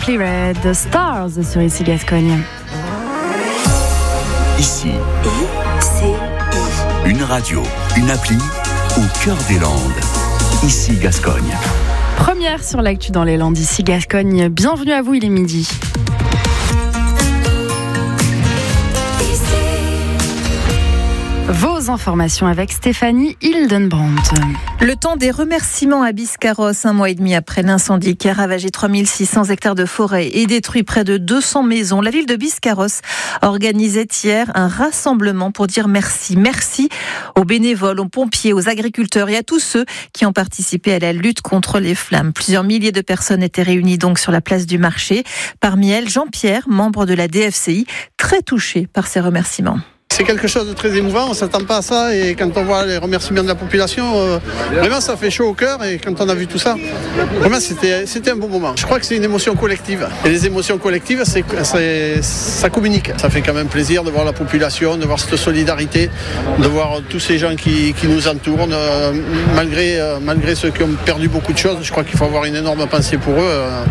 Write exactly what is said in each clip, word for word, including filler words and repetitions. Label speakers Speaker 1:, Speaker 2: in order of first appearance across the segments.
Speaker 1: Simply Red, Stars sur Ici Gascogne.
Speaker 2: Ici, une radio, une appli au cœur des Landes. Ici Gascogne.
Speaker 1: Première sur l'actu dans les Landes, Ici Gascogne. Bienvenue à vous, il est midi. Vos informations avec Stéphanie Hildenbrandt.
Speaker 3: Le temps des remerciements à Biscarrosse, un mois et demi après l'incendie qui a ravagé trois mille six cents hectares de forêt et détruit près de deux cents maisons. La ville de Biscarrosse organisait hier un rassemblement pour dire merci. Merci aux bénévoles, aux pompiers, aux agriculteurs et à tous ceux qui ont participé à la lutte contre les flammes. Plusieurs milliers de personnes étaient réunies donc sur la place du marché. Parmi elles, Jean-Pierre, membre de la D F C I, très touché par ces remerciements.
Speaker 4: C'est quelque chose de très émouvant, on ne s'attend pas à ça et quand on voit les remerciements de la population, euh, vraiment ça fait chaud au cœur et quand on a vu tout ça, vraiment c'était, c'était un bon moment. Je crois que c'est une émotion collective et les émotions collectives, c'est, c'est, ça communique. Ça fait quand même plaisir de voir la population, de voir cette solidarité, de voir tous ces gens qui, qui nous entourent, euh, malgré, euh, malgré ceux qui ont perdu beaucoup de choses. Je crois qu'il faut avoir une énorme pensée pour eux. Euh,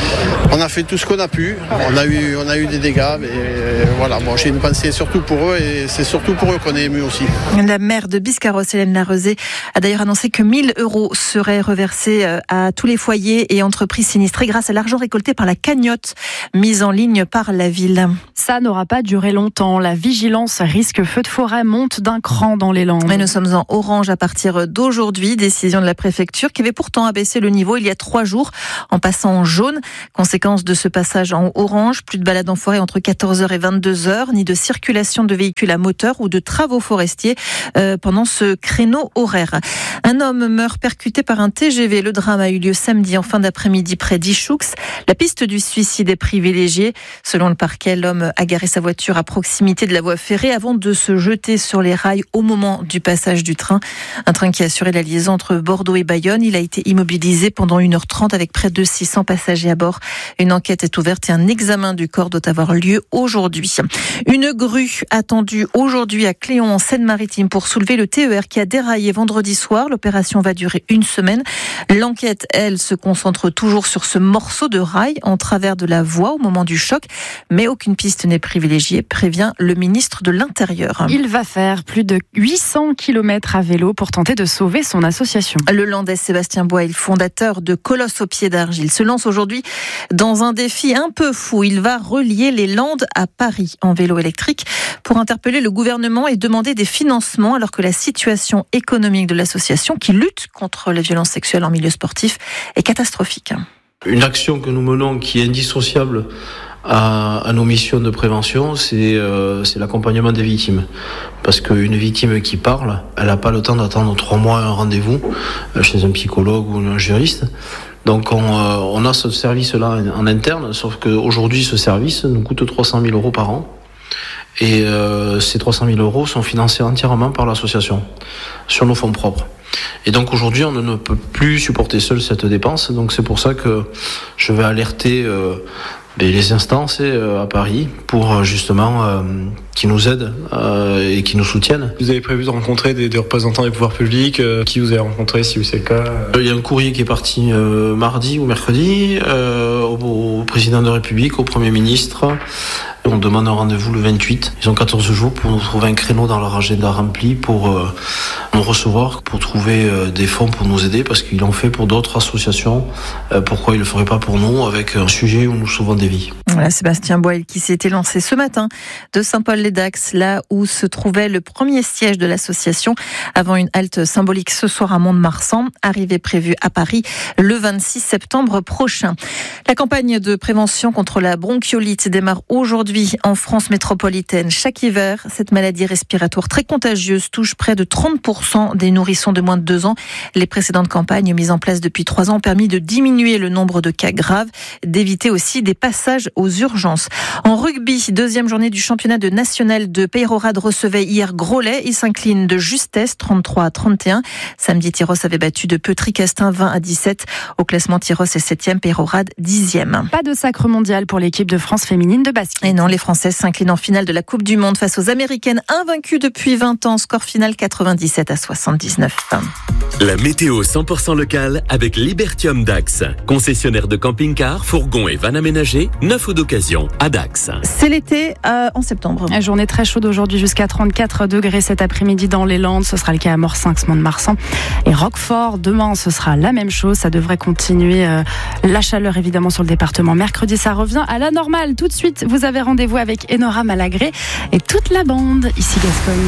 Speaker 4: on a fait tout ce qu'on a pu, on a eu, on a eu des dégâts, mais euh, voilà, bon, j'ai une pensée surtout pour eux et c'est surtout pour eux qu'on est ému aussi.
Speaker 3: La maire de Biscarrosse, Hélène Larezé, a d'ailleurs annoncé que mille euros seraient reversés à tous les foyers et entreprises sinistrées grâce à l'argent récolté par la cagnotte mise en ligne par la ville.
Speaker 1: Ça n'aura pas duré longtemps. La vigilance risque feu de forêt monte d'un cran dans les Landes.
Speaker 3: Mais nous sommes en orange à partir d'aujourd'hui. Décision de la préfecture qui avait pourtant abaissé le niveau il y a trois jours en passant en jaune. Conséquence de ce passage en orange, plus de balades en forêt entre quatorze heures et vingt-deux heures, ni de circulation de véhicules à moteur ou de travaux forestiers euh, pendant ce créneau horaire. Un homme meurt percuté par un T G V. Le drame a eu lieu samedi en fin d'après-midi près d'Ichoux. La piste du suicide est privilégiée. Selon le parquet, l'homme a garé sa voiture à proximité de la voie ferrée avant de se jeter sur les rails au moment du passage du train. Un train qui assurait la liaison entre Bordeaux et Bayonne. Il a été immobilisé pendant une heure trente avec près de six cents passagers à bord. Une enquête est ouverte et un examen du corps doit avoir lieu aujourd'hui. Une grue attendue aujourd'hui à Cléon en Seine-Maritime pour soulever le T E R qui a déraillé vendredi soir. L'opération va durer une semaine. L'enquête, elle, se concentre toujours sur ce morceau de rail en travers de la voie au moment du choc, mais aucune piste n'est privilégiée, prévient le ministre de l'Intérieur.
Speaker 1: Il va faire plus de huit cents kilomètres à vélo pour tenter de sauver son association.
Speaker 3: Le Landais Sébastien Boyle, fondateur de Colosse au pied d'argile, se lance aujourd'hui dans un défi un peu fou. Il va relier les Landes à Paris en vélo électrique pour interpeller le gouvernement et demander des financements alors que la situation économique de l'association qui lutte contre les violences sexuelles en milieu sportif est catastrophique.
Speaker 5: Une action que nous menons qui est indissociable à, à nos missions de prévention, c'est, euh, c'est l'accompagnement des victimes. Parce qu'une victime qui parle, elle n'a pas le temps d'attendre trois mois un rendez-vous chez un psychologue ou un juriste. Donc on, euh, on a ce service-là en interne, sauf qu'aujourd'hui ce service nous coûte trois cent mille euros par an. Et euh, ces trois cent mille euros sont financés entièrement par l'association, sur nos fonds propres. Et donc aujourd'hui, on ne peut plus supporter seul cette dépense. Donc c'est pour ça que je vais alerter euh, les instances euh, à Paris pour justement euh, qui nous aident euh, et qui nous soutiennent.
Speaker 6: Vous avez prévu de rencontrer des, des représentants des pouvoirs publics, euh, qui vous avez rencontré si c'est le cas?
Speaker 5: Il y a un courrier qui est parti euh, mardi ou mercredi euh, au, au président de la République, au Premier ministre. On demande un rendez-vous le vingt-huit. Ils ont quatorze jours pour nous trouver un créneau dans leur agenda rempli pour euh, nous recevoir, pour trouver euh, des fonds pour nous aider, parce qu'ils l'ont fait pour d'autres associations. Euh, pourquoi ils ne le feraient pas pour nous, avec un sujet où nous sauvons des vies?
Speaker 3: Voilà, Sébastien Boyle qui s'était lancé ce matin de Saint-Paul-les-Dax, là où se trouvait le premier siège de l'association, avant une halte symbolique ce soir à Mont-de-Marsan, arrivée prévue à Paris le vingt-six septembre prochain. La campagne de prévention contre la bronchiolite démarre aujourd'hui en France métropolitaine. Chaque hiver, cette maladie respiratoire très contagieuse touche près de trente pour cent des nourrissons de moins de deux ans. Les précédentes campagnes mises en place depuis trois ans ont permis de diminuer le nombre de cas graves, d'éviter aussi des passages aux urgences. En rugby, deuxième journée du championnat de national de Peyrehorade recevait hier Groslay. Il s'incline de justesse trente-trois à trente et un. Samedi, Tyrosse avait battu de Peutry-Castin vingt à dix-sept. Au classement, Tyrosse est septième, Peyrehorade dixième.
Speaker 1: Pas de sacre mondial pour l'équipe de France féminine de basket.
Speaker 3: Et non, Exactement, les Françaises s'inclinent en finale de la Coupe du Monde face aux Américaines, invaincues depuis vingt ans. Score final quatre-vingt-dix-sept à soixante-dix-neuf.
Speaker 7: La météo cent pour cent locale avec Libertium Dax. Concessionnaire de camping-cars, fourgons et vannes aménagées, neuf ou d'occasion à Dax.
Speaker 3: C'est l'été euh, en septembre.
Speaker 1: La journée très chaude aujourd'hui jusqu'à trente-quatre degrés cet après-midi dans les Landes. Ce sera le cas à Morsinx, Mont-de-Marsan et Roquefort. Demain, ce sera la même chose. Ça devrait continuer euh, la chaleur évidemment sur le département. Mercredi, ça revient à la normale. Tout de suite, vous avez rendez-vous avec Enora Malagré et toute la bande. Ici Gascogne.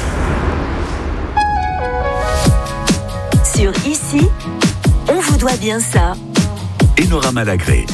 Speaker 8: Sur Ici, on vous doit bien ça.
Speaker 2: Enora Malagré.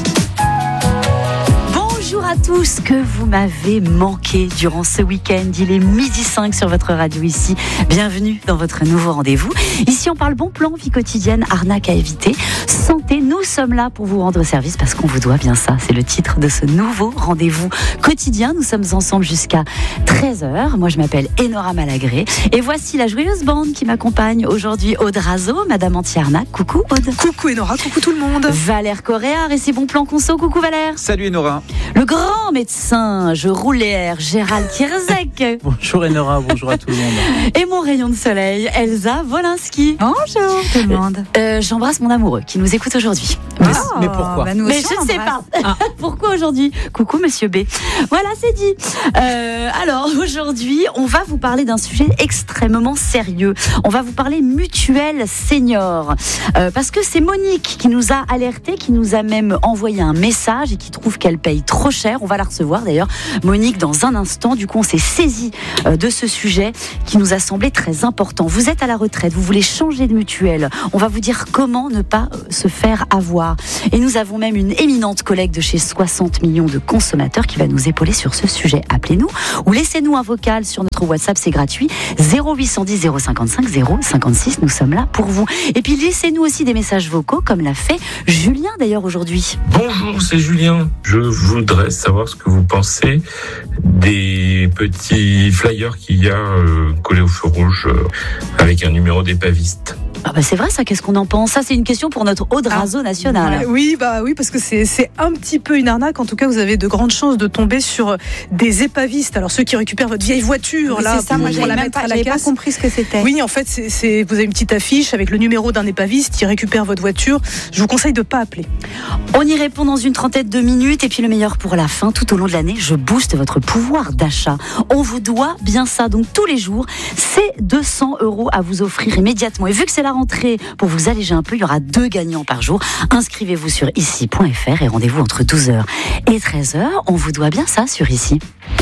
Speaker 8: Bonjour à tous, que vous m'avez manqué durant ce week-end. Il est midi cinq sur votre radio Ici. Bienvenue dans votre nouveau rendez-vous. Ici, on parle bon plan, vie quotidienne, arnaque à éviter, santé. Nous sommes là pour vous rendre service parce qu'on vous doit bien ça. C'est le titre de ce nouveau rendez-vous quotidien. Nous sommes ensemble jusqu'à treize heures. Moi, je m'appelle Enora Malagré. Et voici la joyeuse bande qui m'accompagne aujourd'hui. Aude Razo, Madame Anti-Arnaque. Coucou Aude.
Speaker 9: Coucou Enora, coucou tout le monde.
Speaker 8: Valère Coréard et ses bons plans conso. Coucou Valère.
Speaker 10: Salut Enora.
Speaker 8: Le grand médecin, je roule les airs, Gérald Kierzek.
Speaker 10: Bonjour Enora, bonjour à tout le monde.
Speaker 8: Et mon rayon de soleil, Elsa Wolinski.
Speaker 9: Bonjour tout le monde.
Speaker 8: Euh, j'embrasse mon amoureux qui nous écoute aujourd'hui.
Speaker 10: Mais, oh, mais pourquoi
Speaker 9: bah nous
Speaker 8: Mais
Speaker 9: aussi,
Speaker 8: je ne sais pas. Ah. Pourquoi aujourd'hui? Coucou Monsieur B. Voilà, c'est dit. Euh, alors aujourd'hui, on va vous parler d'un sujet extrêmement sérieux. On va vous parler mutuelle senior. Euh, parce que c'est Monique qui nous a alerté, qui nous a même envoyé un message et qui trouve qu'elle paye trop cher. On va la recevoir d'ailleurs, Monique, dans un instant. Du coup, on s'est saisi euh, de ce sujet qui nous a semblé très important. Vous êtes à la retraite, vous voulez changer de mutuelle. On va vous dire comment ne pas euh, se faire avoir. Et nous avons même une éminente collègue de chez soixante millions de consommateurs qui va nous épauler sur ce sujet. Appelez-nous ou laissez-nous un vocal sur notre WhatsApp, c'est gratuit. zéro huit cent dix zéro cinquante-cinq zéro cinquante-six, nous sommes là pour vous. Et puis laissez-nous aussi des messages vocaux comme l'a fait Julien d'ailleurs aujourd'hui.
Speaker 11: Bonjour, c'est Julien. Je voudrais savoir ce que vous pensez des petits flyers qu'il y a euh, collés au feu rouge euh, avec un numéro d'épaviste.
Speaker 8: Ah bah c'est vrai ça, qu'est-ce qu'on en pense? Ça c'est une question pour notre Aude Razo ah, nationale.
Speaker 9: Oui, bah oui, parce que c'est, c'est un petit peu une arnaque. En tout cas, vous avez de grandes chances de tomber sur des épavistes. Alors ceux qui récupèrent votre vieille voiture, oui, là,
Speaker 3: c'est ça,
Speaker 9: pour,
Speaker 3: moi,
Speaker 9: pour la mettre
Speaker 3: pas,
Speaker 9: à la casse.
Speaker 3: J'avais pas compris ce que c'était.
Speaker 9: Oui, en fait, c'est, c'est, vous avez une petite affiche avec le numéro d'un épaviste qui récupère votre voiture. Je vous conseille de pas appeler.
Speaker 8: On y répond dans une trentaine de minutes. Et puis le meilleur pour la fin, tout au long de l'année, je booste votre pouvoir d'achat. On vous doit bien ça. Donc tous les jours, c'est deux cents euros à vous offrir immédiatement. Et vu que c'est la rentrée, pour vous alléger un peu, il y aura deux gagnants par jour. Inscrivez-vous sur ici point f r et rendez-vous entre douze heures et treize heures. On vous doit bien ça sur Ici.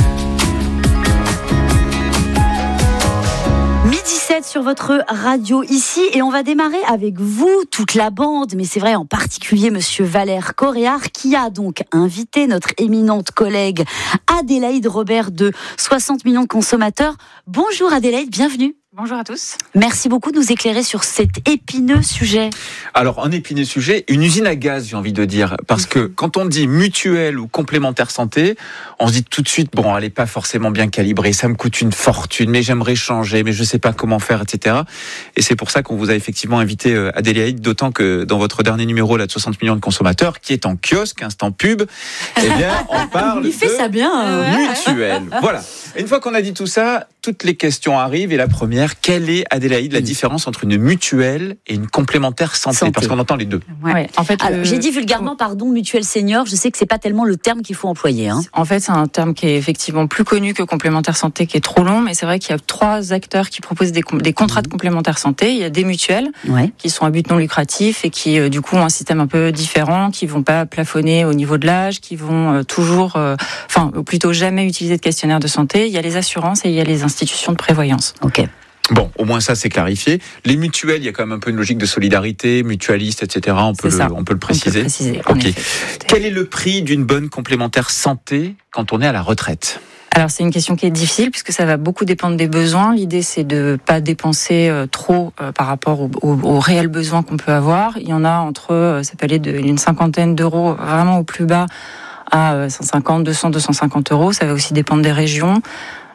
Speaker 8: midi sept sur votre radio Ici et on va démarrer avec vous, toute la bande, mais c'est vrai en particulier Monsieur Valère Coréard qui a donc invité notre éminente collègue Adélaïde Robert de soixante millions de consommateurs. Bonjour Adélaïde, bienvenue.
Speaker 12: Bonjour à tous.
Speaker 8: Merci beaucoup de nous éclairer sur cet épineux sujet.
Speaker 10: Alors, un épineux sujet, une usine à gaz, j'ai envie de dire. Parce que quand on dit mutuelle ou complémentaire santé, on se dit tout de suite, bon, elle n'est pas forcément bien calibrée, ça me coûte une fortune, mais j'aimerais changer, mais je ne sais pas comment faire, et cetera. Et c'est pour ça qu'on vous a effectivement invité Adélaïde, d'autant que dans votre dernier numéro là, de soixante millions de consommateurs, qui est en kiosque, instant pub, eh bien, on parle
Speaker 8: Il fait
Speaker 10: de
Speaker 8: ça bien.
Speaker 10: mutuelle. Voilà. Une fois qu'on a dit tout ça, toutes les questions arrivent et la première, quelle est, Adélaïde, la différence entre une mutuelle et une complémentaire santé, santé. Parce qu'on entend les deux.
Speaker 12: Ouais. Ouais. En fait,
Speaker 8: Alors,
Speaker 12: le...
Speaker 8: j'ai dit vulgairement, pardon, mutuelle senior, je sais que c'est pas tellement le terme qu'il faut employer. Hein.
Speaker 12: En fait, c'est un terme qui est effectivement plus connu que complémentaire santé, qui est trop long, mais c'est vrai qu'il y a trois acteurs qui proposent des, des contrats de complémentaire santé. Il y a des mutuelles
Speaker 8: ouais.
Speaker 12: qui sont à but non lucratif et qui, euh, du coup, ont un système un peu différent, qui vont pas plafonner au niveau de l'âge, qui vont euh, toujours, enfin, euh, plutôt jamais utiliser de questionnaire de santé. Il y a les assurances et il y a les institutions de prévoyance.
Speaker 8: Ok.
Speaker 10: Bon, au moins ça c'est clarifié. Les mutuelles, il y a quand même un peu une logique de solidarité, mutualiste, et cetera. On peut, le, on peut le préciser.
Speaker 12: On peut préciser
Speaker 10: ok.
Speaker 12: Effet.
Speaker 10: Quel est le prix d'une bonne complémentaire santé quand on est à la retraite ?
Speaker 12: Alors c'est une question qui est difficile puisque ça va beaucoup dépendre des besoins. L'idée c'est de pas dépenser euh, trop euh, par rapport aux, aux, aux réels besoins qu'on peut avoir. Il y en a entre, euh, ça peut aller d'une cinquantaine d'euros vraiment au plus bas à cent cinquante, deux cents, deux cent cinquante euros. Ça va aussi dépendre des régions.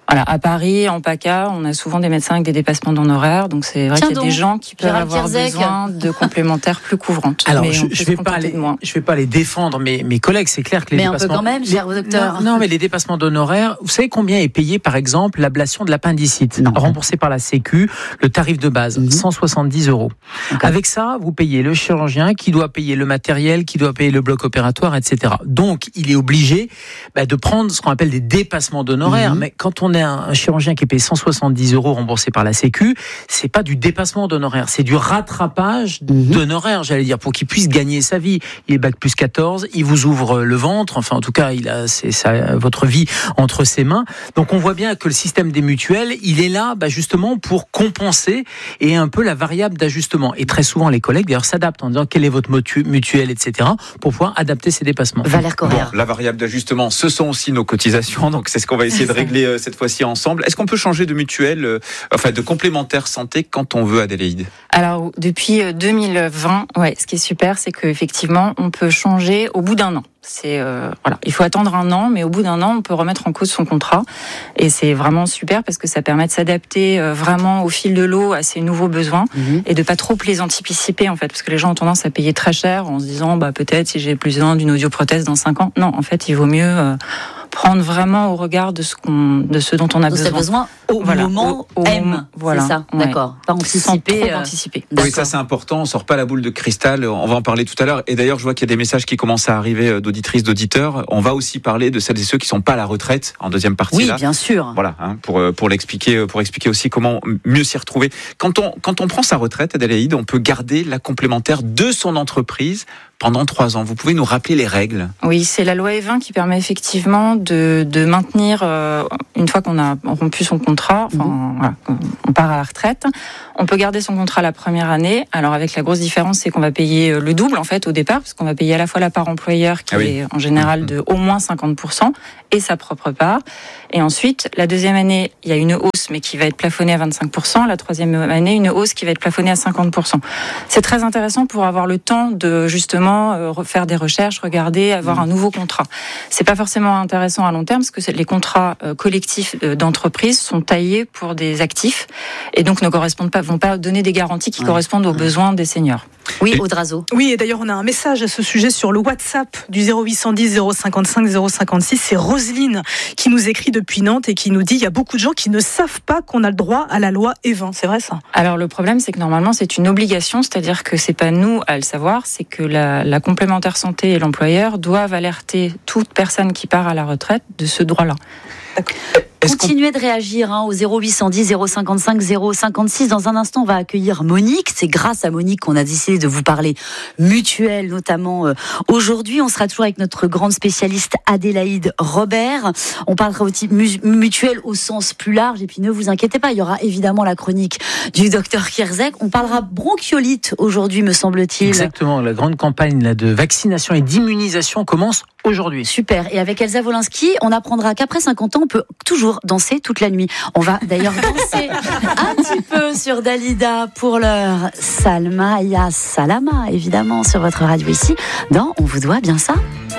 Speaker 12: Voilà, à Paris, en PACA, on a souvent des médecins avec des dépassements d'honoraires, donc c'est vrai Tiens qu'il y a donc, des gens qui peuvent Gérald avoir Kierzek. besoin de complémentaires plus couvrantes.
Speaker 13: Alors,
Speaker 12: mais
Speaker 13: je, je vais pas les, je vais pas les défendre, mais mes collègues, c'est clair que les
Speaker 8: mais
Speaker 13: dépassements.
Speaker 8: Mais un peu quand même, cher docteur.
Speaker 13: Non, non, mais les dépassements d'honoraires, vous savez combien est payé, par exemple, l'ablation de l'appendicite, non. remboursée par la Sécu, le tarif de base, mm-hmm. cent soixante-dix euros. Okay. Avec ça, vous payez le chirurgien qui doit payer le matériel, qui doit payer le bloc opératoire, et cetera. Donc, il est obligé bah, de prendre ce qu'on appelle des dépassements d'honoraires. Mm-hmm. Mais quand on est un, un chirurgien qui est payé cent soixante-dix euros remboursé par la Sécu, c'est pas du dépassement d'honoraires, c'est du rattrapage mmh. d'honoraires, j'allais dire, pour qu'il puisse gagner sa vie. Il est bac plus quatorze, il vous ouvre le ventre, enfin en tout cas, il a c'est ça, votre vie entre ses mains. Donc on voit bien que le système des mutuelles, il est là bah, justement pour compenser et un peu la variable d'ajustement. Et très souvent, les collègues d'ailleurs s'adaptent en disant quelle est votre mutuelle, et cetera, pour pouvoir adapter ces dépassements.
Speaker 8: Valère Correa.
Speaker 10: Bon, la variable d'ajustement, ce sont aussi nos cotisations, donc c'est ce qu'on va essayer de régler euh, cette fois-ci ensemble. Est-ce qu'on peut changer de mutuelle, euh, enfin de complémentaire santé quand on veut, Adélaïde?
Speaker 12: Alors depuis deux mille vingt, ouais, ce qui est super, c'est qu'effectivement on peut changer au bout d'un an. C'est euh, voilà, il faut attendre un an, mais au bout d'un an, on peut remettre en cause son contrat, et c'est vraiment super parce que ça permet de s'adapter euh, vraiment au fil de l'eau à ses nouveaux besoins mmh. et de pas trop les anticiper en fait, parce que les gens ont tendance à payer très cher en se disant bah peut-être si j'ai besoin d'une audioprothèse dans cinq ans. Non, en fait, il vaut mieux euh, prendre vraiment au regard de ce qu'on, de ce dont on a besoin.
Speaker 8: besoin au voilà, moment au, au M. Voilà, c'est ça. Ouais. D'accord. Pas anticiper.
Speaker 12: Euh... anticiper.
Speaker 10: Oui, ça c'est important. On sort pas la boule de cristal. On va en parler tout à l'heure. Et d'ailleurs, je vois qu'il y a des messages qui commencent à arriver d'auditrices, d'auditeurs. On va aussi parler de celles et ceux qui sont pas à la retraite en deuxième partie.
Speaker 8: Oui,
Speaker 10: là.
Speaker 8: bien sûr.
Speaker 10: Voilà, hein, pour pour l'expliquer, pour expliquer aussi comment mieux s'y retrouver. Quand on quand on prend sa retraite, Adélaïde, on peut garder la complémentaire de son entreprise pendant trois ans. Vous pouvez nous rappeler les règles?
Speaker 12: Oui, c'est la loi E vingt qui permet effectivement de, de maintenir, euh, une fois qu'on a rompu son contrat, enfin, mmh. voilà, on part à la retraite, on peut garder son contrat la première année. Alors avec la grosse différence, c'est qu'on va payer le double en fait au départ, parce qu'on va payer à la fois la part employeur qui ah oui. est en général mmh. de au moins cinquante pour cent et sa propre part. Et ensuite, la deuxième année, il y a une hausse mais qui va être plafonnée à vingt-cinq pour cent. La troisième année, une hausse qui va être plafonnée à cinquante pour cent. C'est très intéressant pour avoir le temps de justement refaire des recherches, regarder, avoir mmh. un nouveau contrat. C'est pas forcément intéressant à long terme parce que les contrats collectifs d'entreprise sont taillés pour des actifs et donc ne correspondent pas, vont pas donner des garanties qui mmh. correspondent aux besoins des seniors.
Speaker 8: Oui, Audrazo.
Speaker 9: Oui, et d'ailleurs on a un message à ce sujet sur le WhatsApp du zéro huit cent dix zéro cinquante-cinq zéro cinquante-six. C'est Roselyne qui nous écrit depuis Nantes et qui nous dit il y a beaucoup de gens qui ne savent pas qu'on a le droit à la loi E vingt. C'est vrai ça?
Speaker 12: Alors le problème c'est que normalement c'est une obligation, c'est-à-dire que c'est pas nous à le savoir, c'est que la, la complémentaire santé et l'employeur doivent alerter toute personne qui part à la retraite de ce droit-là.
Speaker 8: D'accord. Continuez de réagir hein, au zéro huit cent dix zéro cinquante-cinq zéro cinquante-six. Dans un instant, on va accueillir Monique. C'est grâce à Monique qu'on a décidé de vous parler mutuelle, notamment euh, aujourd'hui. On sera toujours avec notre grande spécialiste Adélaïde Robert. On parlera aussi mutuelle au sens plus large. Et puis ne vous inquiétez pas, il y aura évidemment la chronique du docteur Kierzek. On parlera bronchiolite aujourd'hui, me semble-t-il.
Speaker 13: Exactement. La grande campagne là, de vaccination et d'immunisation commence aujourd'hui.
Speaker 8: Super. Et avec Elsa Wolinski, on apprendra qu'après cinquante ans, on peut toujours danser toute la nuit. On va d'ailleurs danser un petit peu sur Dalida pour l'heure. Salma Ya Salama, évidemment, sur votre radio ici, dans On vous doit bien ça.